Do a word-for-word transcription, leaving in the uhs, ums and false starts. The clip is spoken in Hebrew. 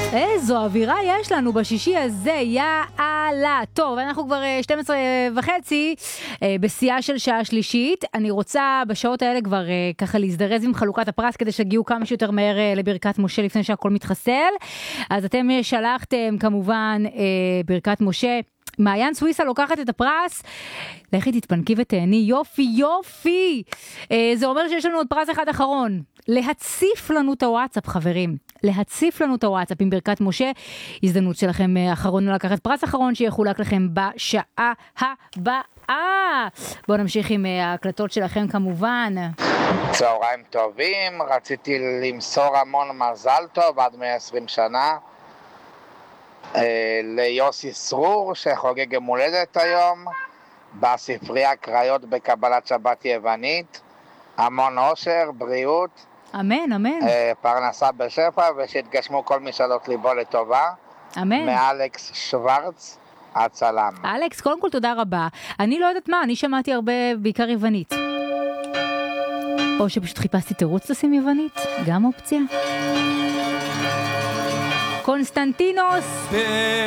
איזו אווירה יש לנו בשישי הזה, יאללה. טוב, אנחנו כבר שתים עשרה וחצי בשיאה של שעה שלישית. אני רוצה בשעות האלה כבר ככה להזדרז עם חלוקת הפרס כדי שתגיעו כמה שיותר מהר לברכת משה לפני שהכל מתחסל. אז אתם שלחתם כמובן ברכת משה. מעיין סוויסה לוקחת את הפרס, לכי תתפנקי ותהני, יופי יופי. אה, זה אומר שיש לנו עוד פרס אחד אחרון, להציף לנו את הוואטסאפ חברים, להציף לנו את הוואטסאפ עם ברכת משה, הזדמנות שלכם אחרון לקחת פרס אחרון שיחולק לכם בשעה הבאה. בואו נמשיך עם ההקלטות שלכם כמובן. צהריים טובים, רציתי למסור המון מזל טוב עד מאה ועשרים שנה. ליוסי סרור שחוגג יום הולדת היום בספרייה קריות בקבלת שבת יוונית. המון אושר, בריאות, אמן, אמן, פרנסה בשפע ושיתגשמו כל משאלות ליבו לטובה. אמן. מאלכס שוורץ הצלם. אלכס, קודם כל תודה רבה. אני לא יודעת מה, אני שמעתי הרבה בעיקר יוונית, או שפשוט חיפשתי תירוץ לשים יוונית, גם אופציה. קונסטנטינוס